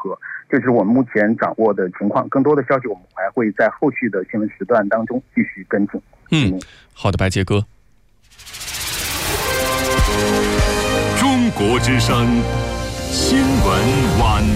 何。这是我们目前掌握的情况，更多的消息我们还会在后续的新闻时段当中继续跟进。 好的，白杰哥。 中国之声新闻晚